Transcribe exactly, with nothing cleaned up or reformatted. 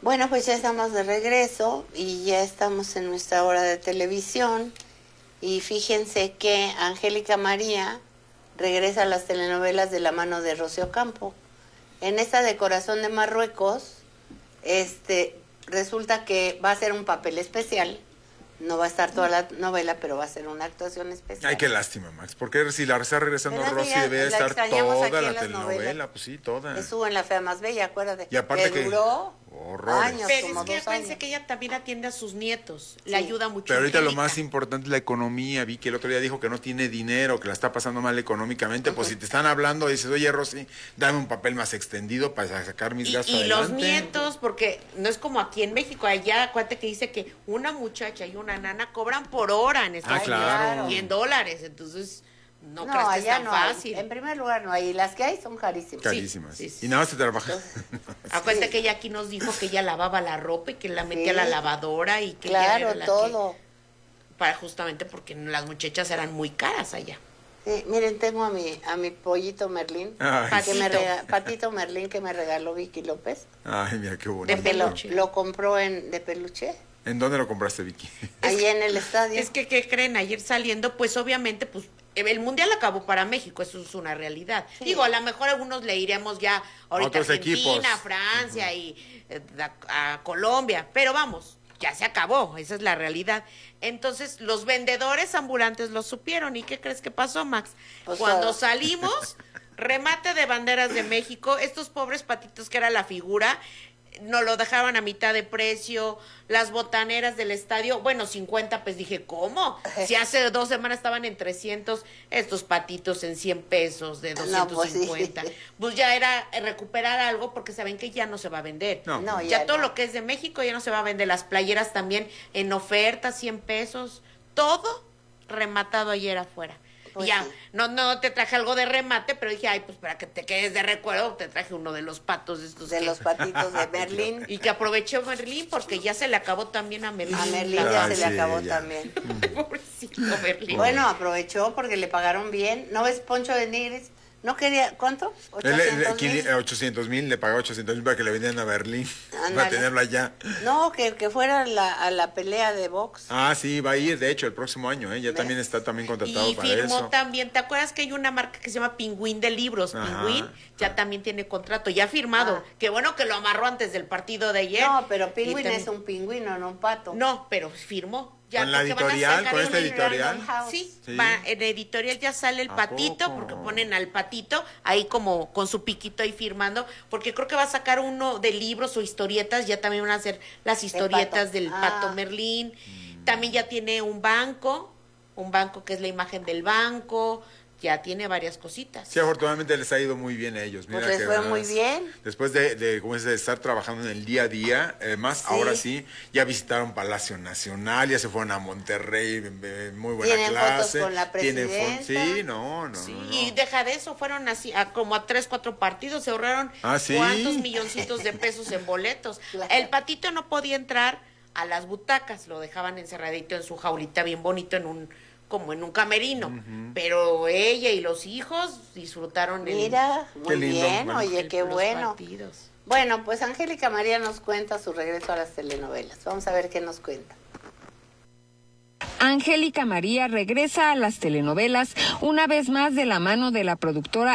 Bueno, pues ya estamos de regreso y ya estamos en nuestra hora de televisión. Y fíjense que Angélica María regresa a las telenovelas de la mano de Rocío Campo. En esta de Corazón de Marruecos, este, resulta que va a ser un papel especial. No va a estar toda la novela, pero va a ser una actuación especial. Ay, qué lástima, Max. Porque si la está regresando Rosy, debe estar toda la telenovela. Pues sí, toda. Estuvo en La Fea Más Bella, acuérdate. Y aparte que que duró horrores. años, pero como es que dos pensé años. que ella también atiende a sus nietos. Sí. Le ayuda mucho. Pero ahorita Angélica. lo más importante es la economía. Vi que el otro día dijo que no tiene dinero, que la está pasando mal económicamente. Uh-huh. Pues si te están hablando, dices, oye, Rosy, dame un papel más extendido para sacar mis y, gastos y adelante. los nietos, porque no es como aquí en México. Allá, acuérdate que dice que una muchacha y una nana cobran por hora en Estados Ah, claro. y en dólares. Entonces, no, No, creas que es allá tan no fácil. hay. En primer lugar no hay. Las que hay son carísimas. Carísimas. Sí, sí, sí. Y nada más te trabaja. Acuérdate Sí. que ella aquí nos dijo que ella lavaba la ropa y que la metía Sí. a la lavadora y que ella Claro, era la todo. que- para justamente porque las muchachas eran muy caras allá. Sí, miren, tengo a mi, a mi pollito Merlín. Ay, Que me Patito. rega- Patito Merlín que me regaló Vicky López. Ay, mira qué bonito. De Que lo, peluche. lo compró en de peluche. ¿En dónde lo compraste, Vicky? Ahí en el estadio. Es que, ¿qué creen? Ayer saliendo, pues obviamente, pues el Mundial acabó para México, eso es una realidad. Sí. Digo, a lo mejor algunos le iremos ya ahorita Otros a Argentina, equipos. Francia y eh, a, a Colombia, pero vamos, ya se acabó, esa es la realidad. Entonces, los vendedores ambulantes lo supieron, ¿y qué crees que pasó, Max? Pues Cuando todo. salimos, remate de banderas de México, estos pobres patitos que era la figura, nos lo dejaban a mitad de precio, las botaneras del estadio, bueno, cincuenta, pues dije, ¿cómo? Si hace dos semanas estaban en trescientos, estos patitos en cien pesos, de No, pues sí. doscientos cincuenta. Pues ya era recuperar algo porque saben que ya no se va a vender. No. No, ya, ya todo no. lo que es de México ya no se va a vender, las playeras también en oferta, cien pesos, todo rematado ayer afuera. Pues ya, sí. no, no te traje algo de remate, pero dije, ay, pues para que te quedes de recuerdo, te traje uno de los patos estos De que- los patitos de Merlín. y que aprovechó Merlín porque ya se le acabó también a Merlín. A Merlín ya Ay, se le sí, acabó ya. también. Pobrecito Merlín. Bueno, aprovechó porque le pagaron bien. ¿No ves Poncho de Nigris? ¿No quería? ¿Cuánto? Él, eh, ¿ochocientos quin- mil? eh, ochocientos mil, le pagó ochocientos mil para que le vendieran a Berlín, para Ándale. tenerlo allá. No, que, que fuera a la, a la pelea de box. Ah, sí, va a ir, de hecho, el próximo año, ¿eh? Ya ¿Ves? también está también contratado Y para firmó eso. también, ¿te acuerdas que hay una marca que se llama Pingüín de Libros? Ajá. Pingüín ya también tiene contrato, ya firmado. Ah. Qué bueno que lo amarró antes del partido de ayer. No, pero Y Pingüín también- es un pingüino, no un pato. No, pero firmó. Ya, ¿Con la porque van a editorial? sacar ¿Con una esta editorial? Random House. Sí, Sí. va, en editorial ya sale el ¿A patito, poco? porque ponen al patito ahí como con su piquito ahí firmando, porque creo que va a sacar uno de libros o historietas, ya también van a hacer las historietas pato. del Ah. pato Merlín. También ya tiene un banco, un banco que es la imagen del banco, ya tiene varias cositas. Sí, afortunadamente les ha ido muy bien a ellos. Mira Pues les que fue más, muy bien. Después de, de, ¿cómo es? de estar trabajando en el día a día, eh, más Sí. ahora sí, ya visitaron Palacio Nacional, ya se fueron a Monterrey, eh, muy buena Tienen fotos clase. con la Tienen fo- presidenta. Sí, no, no, Sí, no, no. y deja de eso, fueron así a como a tres, cuatro partidos, se ahorraron Ah, ¿sí? cuántos milloncitos de pesos en boletos. Claro. El patito no podía entrar a las butacas, lo dejaban encerradito en su jaulita bien bonito en un como en un camerino, pero ella y los hijos disfrutaron el- Mira, muy Qué lindo, bien, bueno. oye, el- qué los bueno. partidos. Bueno, pues Angélica María nos cuenta su regreso a las telenovelas. Vamos a ver qué nos cuenta. Angélica María regresa a las telenovelas una vez más de la mano de la productora